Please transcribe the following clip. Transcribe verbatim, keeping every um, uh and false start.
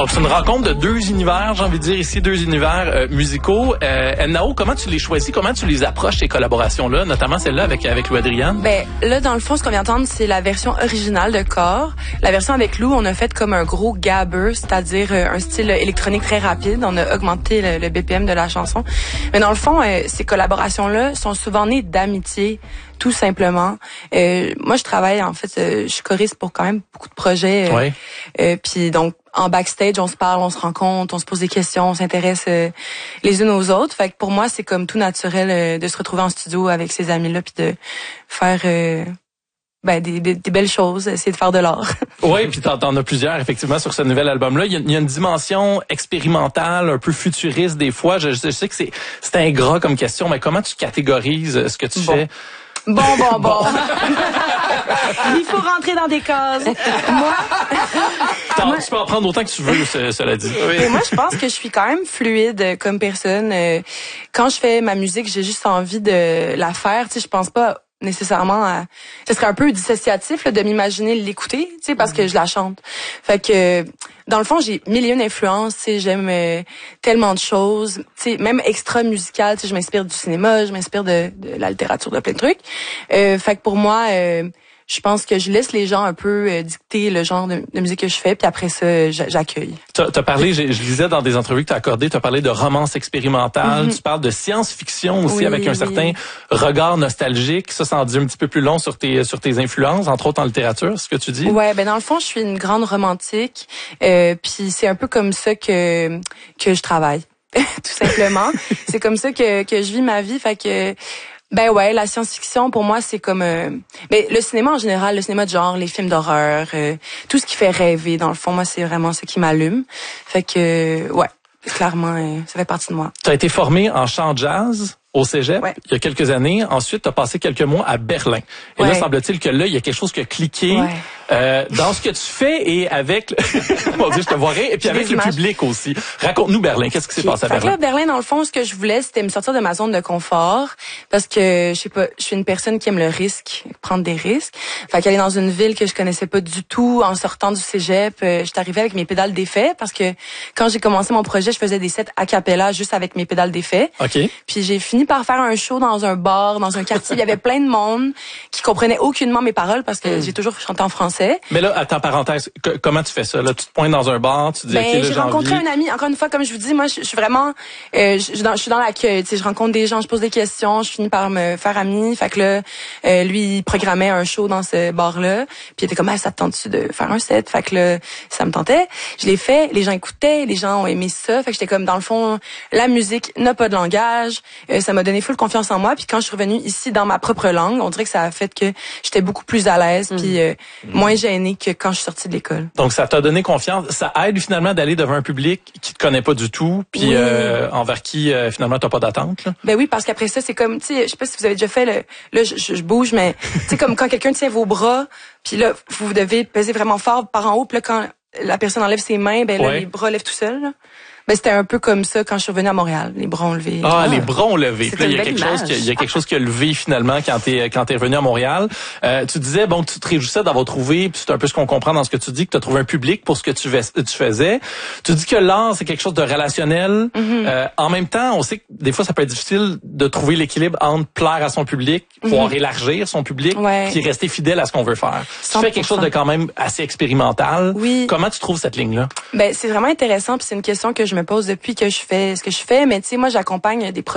Donc, c'est une rencontre de deux univers, j'ai envie de dire ici, deux univers euh, musicaux. Euh, Nao, comment tu les choisis? Comment tu les approches, ces collaborations-là, notamment celle-là avec, avec Lou Adriane? Ben, là, dans le fond, ce qu'on vient d'entendre, c'est la version originale de Corps. La version avec Lou, on a fait comme un gros gabber, c'est-à-dire euh, un style électronique très rapide. On a augmenté le, le B P M de la chanson. Mais dans le fond, euh, ces collaborations-là sont souvent nées d'amitié, tout simplement. Euh, moi, je travaille, en fait, euh, je suis choriste pour quand même beaucoup de projets. Euh, oui. Euh, puis donc, en backstage, on se parle, on se rencontre, on se pose des questions, on s'intéresse euh, les unes aux autres. Fait que pour moi, c'est comme tout naturel euh, de se retrouver en studio avec ces amis-là puis de faire euh, ben, des, des, des belles choses, essayer de faire de l'art. Oui, puis t'en, t'en as plusieurs, effectivement, sur ce nouvel album-là. Il y a, il y a une dimension expérimentale, un peu futuriste des fois. Je, je sais que c'est, c'est ingrat comme question, mais comment tu catégorises ce que tu bon. fais? Bon, bon, bon. Il faut rentrer dans des cases. Moi, Attends, tu peux en prendre autant que tu veux, ce, cela dit. Oui. Mais moi, je pense que je suis quand même fluide comme personne. Euh, Quand je fais ma musique, j'ai juste envie de la faire. Tu sais, je pense pas nécessairement à... Ce serait un peu dissociatif là, de m'imaginer l'écouter, tu sais, parce que je la chante. Fait que, dans le fond, j'ai mille et une influences, tu sais, j'aime euh, tellement de choses, tu sais, même extra musical, tu sais, je m'inspire du cinéma, je m'inspire de, de la littérature, de plein de trucs. Euh, fait que pour moi... Euh, je pense que je laisse les gens un peu euh, dicter le genre de, de musique que je fais, puis après ça, j'accueille. Tu as parlé, je lisais dans des entrevues que tu as accordées, tu as parlé de romance expérimentale, mm-hmm. tu parles de science-fiction aussi, oui, avec un oui. certain regard nostalgique. Ça, ça en dit un petit peu plus long sur tes sur tes influences, entre autres en littérature, ce que tu dis. Ouais, ben dans le fond, je suis une grande romantique, euh, puis c'est un peu comme ça que que je travaille, tout simplement. C'est comme ça que que je vis ma vie, fait que... Ben ouais, la science-fiction pour moi c'est comme euh, ben le cinéma en général, le cinéma de genre, les films d'horreur, euh, tout ce qui fait rêver dans le fond, moi c'est vraiment ce qui m'allume. Fait que ouais, clairement euh, ça fait partie de moi. Tu as été formé en chant jazz au Cégep ouais. il y a quelques années. Ensuite, tu as passé quelques mois à Berlin. Et ouais. là, semble-t-il que là, il y a quelque chose qui a cliqué ouais. euh, dans ce que tu fais et avec... Le... Mon Dieu, je te voirais. Et puis avec le images. public aussi. Raconte-nous Berlin. Qu'est-ce qui s'est okay. passé à Berlin? Fait que là, Berlin, dans le fond, ce que je voulais, c'était me sortir de ma zone de confort. Parce que, je sais pas, je suis une personne qui aime le risque, prendre des risques. Fait qu'aller dans une ville que je connaissais pas du tout, en sortant du Cégep, euh, j'étais arrivée avec mes pédales d'effet. Parce que quand j'ai commencé mon projet, je faisais des sets a cappella juste avec mes pédales d'effet. OK. Puis j'ai fini par faire un show dans un bar, dans un quartier. Il y avait plein de monde qui comprenait aucunement mes paroles parce que mm. j'ai toujours chanté en français. Mais là, attends, parenthèse, que, comment tu fais ça? Là, tu te pointes dans un bar, tu dis, ben, OK, là, j'ai rencontré un ami. Encore une fois, comme je vous dis, moi, je, je suis vraiment, euh, je, je suis dans l'accueil. Tu sais, je rencontre des gens, je pose des questions, je finis par me faire amie. Fait que là, euh, lui, il programmait un show dans ce bar-là. Puis il était comme, ah, ça te tente-tu de faire un set? Fait que là, ça me tentait. Je l'ai fait, les gens écoutaient, les gens ont aimé ça. Fait que j'étais comme, dans le fond, la musique n'a pas de langage. Euh, ça m'a donné full confiance en moi. Puis quand je suis revenue ici dans ma propre langue, on dirait que ça a fait que j'étais beaucoup plus à l'aise, mmh. puis euh, mmh. moins gênée que quand je suis sortie de l'école. Donc ça t'a donné confiance. Ça aide finalement d'aller devant un public qui te connaît pas du tout, puis oui. euh, envers qui euh, finalement t'as pas d'attente. Là. Ben oui, parce qu'après ça c'est comme, tu sais, je sais pas si vous avez déjà fait le, là je, je bouge, mais tu sais comme quand quelqu'un tient vos bras, puis là vous devez peser vraiment fort par en haut, puis là quand la personne enlève ses mains, ben là ouais. les bras lèvent tout seuls. Là. Ben c'était un peu comme ça quand je suis revenue à Montréal, les bras ont levé. Ah, ah les bras ont levé. Puis là, il y a quelque image. chose qui il y a quelque chose qui a levé finalement quand t'es quand t'es revenu à Montréal. Euh, tu disais bon que tu te réjouissais d'avoir trouvé, puis c'est un peu ce qu'on comprend dans ce que tu dis, que tu as trouvé un public pour ce que tu, tu faisais. Tu dis que l'art c'est quelque chose de relationnel. Mm-hmm. Euh, en même temps, on sait que des fois ça peut être difficile de trouver l'équilibre entre plaire à son public, pouvoir mm-hmm. élargir son public, ouais. puis rester fidèle à ce qu'on veut faire. cent pour cent. Tu fais quelque chose de quand même assez expérimental. Oui. Comment tu trouves cette ligne là? Ben c'est vraiment intéressant, puis c'est une question que je me pose depuis que je fais ce que je fais, mais tu sais moi j'accompagne des